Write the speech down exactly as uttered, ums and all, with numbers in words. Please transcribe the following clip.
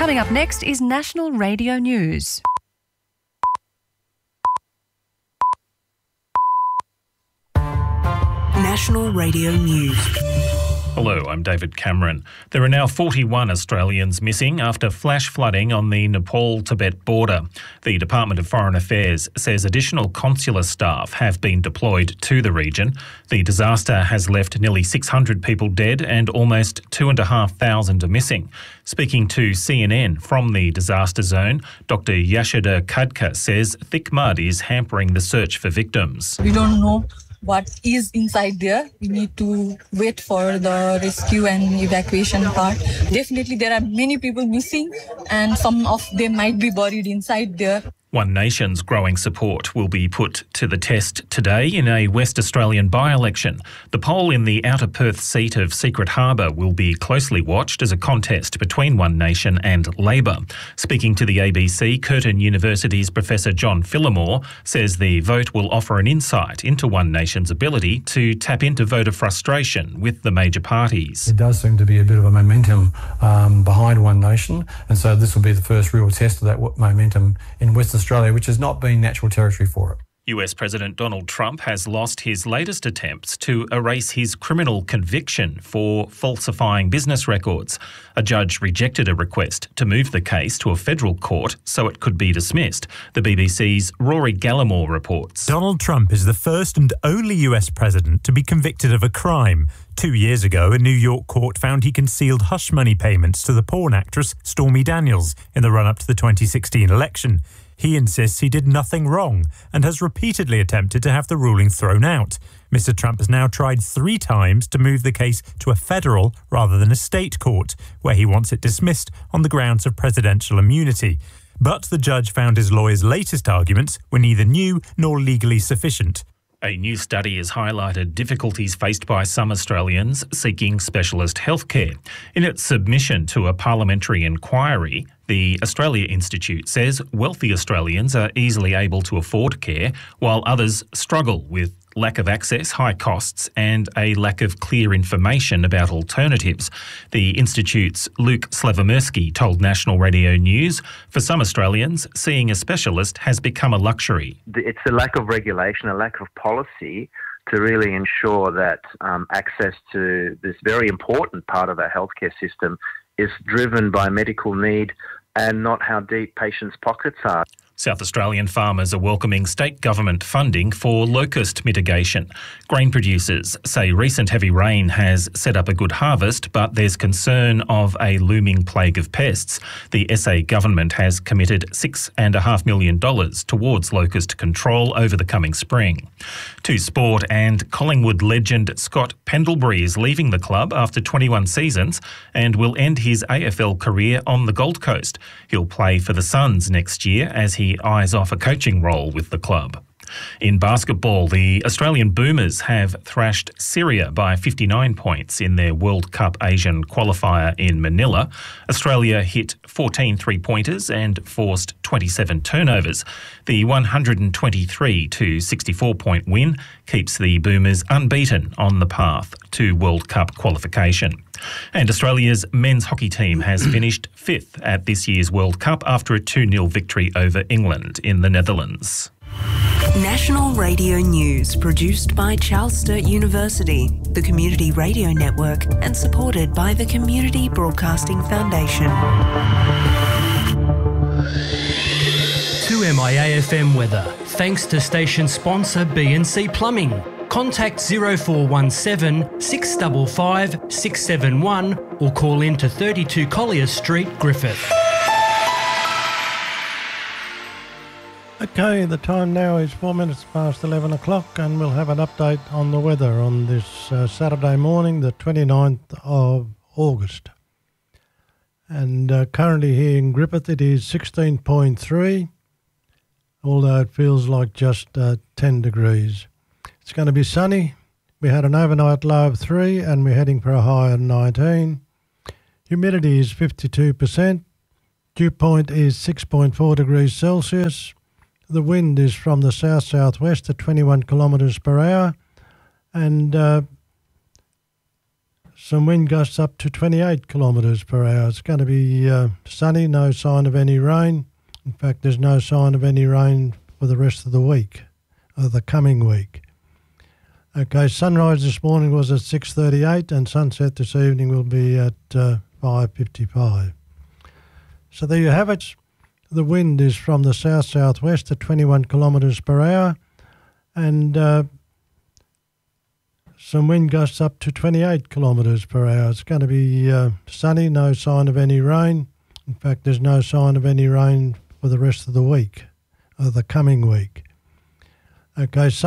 Coming up next is National Radio News. National Radio News. Hello, I'm David Cameron. There are now forty-one Australians missing after flash flooding on the Nepal-Tibet border. The Department of Foreign Affairs says additional consular staff have been deployed to the region. The disaster has left nearly six hundred people dead and almost two thousand five hundred are missing. Speaking to C N N from the disaster zone, Doctor Yashoda Khadka says thick mud is hampering the search for victims. We don't know what is inside there. We need to wait for the rescue and evacuation part. Definitely there are many people missing and some of them might be buried inside there. One Nation's growing support will be put to the test today in a West Australian by-election. The poll in the Outer Perth seat of Secret Harbour will be closely watched as a contest between One Nation and Labor. Speaking to the A B C, Curtin University's Professor John Phillimore says the vote will offer an insight into One Nation's ability to tap into voter frustration with the major parties. It does seem to be a bit of a momentum um, behind One Nation, and so this will be the first real test of that momentum in West Australia. Australia, which has not been natural territory for it. U S President Donald Trump has lost his latest attempts to erase his criminal conviction for falsifying business records. A judge rejected a request to move the case to a federal court so it could be dismissed. The B B C's Rory Gallimore reports. Donald Trump is the first and only U S president to be convicted of a crime. Two years ago, a New York court found he concealed hush money payments to the porn actress Stormy Daniels in the run-up to the twenty sixteen election. He insists he did nothing wrong and has repeatedly attempted to have the ruling thrown out. Mister Trump has now tried three times to move the case to a federal rather than a state court, where he wants it dismissed on the grounds of presidential immunity. But the judge found his lawyer's latest arguments were neither new nor legally sufficient. A new study has highlighted difficulties faced by some Australians seeking specialist healthcare. In its submission to a parliamentary inquiry, the Australia Institute says wealthy Australians are easily able to afford care, while others struggle with lack of access, high costs and a lack of clear information about alternatives. The Institute's Luke Slavomirsky told National Radio News, for some Australians, seeing a specialist has become a luxury. It's a lack of regulation, a lack of policy to really ensure that um, access to this very important part of our healthcare system is driven by medical need and not how deep patients' pockets are. South Australian farmers are welcoming state government funding for locust mitigation. Grain producers say recent heavy rain has set up a good harvest, but there's concern of a looming plague of pests. The S A government has committed six point five million dollars towards locust control over the coming spring. To sport, and Collingwood legend Scott Pendlebury is leaving the club after twenty-one seasons and will end his A F L career on the Gold Coast. He'll play for the Suns next year as he He eyes off a coaching role with the club. In basketball, the Australian Boomers have thrashed Syria by fifty-nine points in their World Cup Asian qualifier in Manila. Australia hit fourteen three-pointers and forced twenty-seven turnovers. The one hundred twenty-three to sixty-four point win keeps the Boomers unbeaten on the path to World Cup qualification. And Australia's men's hockey team has finished fifth at this year's World Cup after a two nil victory over England in the Netherlands. National Radio News, produced by Charles Sturt University, the Community Radio Network, and supported by the Community Broadcasting Foundation. two M I A F M weather, thanks to station sponsor B and C Plumbing. Contact zero four one seven, six five five, six seven one or call in to thirty-two Collier Street, Griffith. Okay, the time now is four minutes past eleven o'clock, and we'll have an update on the weather on this uh, Saturday morning, the twenty-ninth of August. And uh, currently here in Griffith it is sixteen point three, although it feels like just uh, ten degrees. It's going to be sunny. We had an overnight low of three and we're heading for a high of nineteen. Humidity is fifty-two percent. Dew point is six point four degrees Celsius. The wind is from the south-southwest at twenty-one kilometres per hour, and uh, some wind gusts up to twenty-eight kilometres per hour. It's going to be uh, sunny, no sign of any rain. In fact, there's no sign of any rain for the rest of the week, or the coming week. Okay, sunrise this morning was at six thirty-eight and sunset this evening will be at uh, five fifty-five. So there you have it. The wind is from the south-southwest at twenty-one kilometres per hour, and uh, some wind gusts up to twenty-eight kilometres per hour. It's going to be uh, sunny, no sign of any rain. In fact, there's no sign of any rain for the rest of the week, or the coming week. Okay,